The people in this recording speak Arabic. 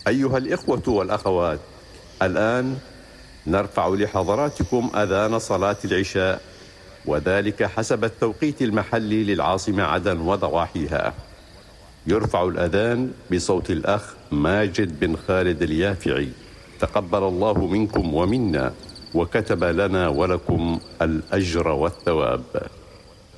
أيها الإخوة والأخوات، الآن نرفع لحضراتكم أذان صلاة العشاء، وذلك حسب التوقيت المحلي للعاصمة عدن وضواحيها. يرفع الأذان بصوت الأخ ماجد بن خالد اليافعي، تقبل الله منكم ومنا، وكتب لنا ولكم الأجر والثواب.